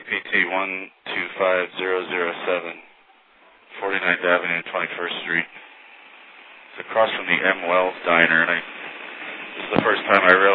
PT 125007, 49th Avenue, 21st Street. It's across from the M. Wells Diner, and this is the first time I realized